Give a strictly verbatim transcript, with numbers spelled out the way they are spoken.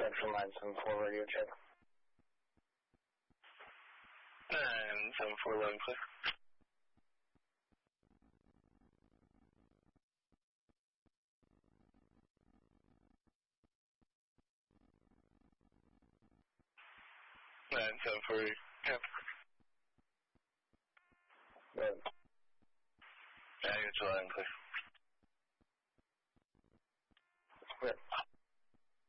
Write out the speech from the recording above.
Central nine seven four radio check. nine seven four eleven clear. nine seven four, yep. Good. Yeah, it's eleven clear.